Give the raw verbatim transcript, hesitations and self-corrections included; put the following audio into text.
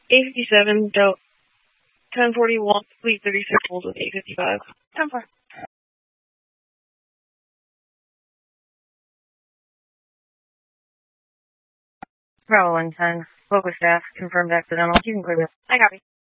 eight fifty-seven, Del ten forty-one, Fleet thirty-six, holds with eight fifty-five. ten four. Bravo one ten. Spoke with staff. Confirmed accidental. You can clear this. I copy.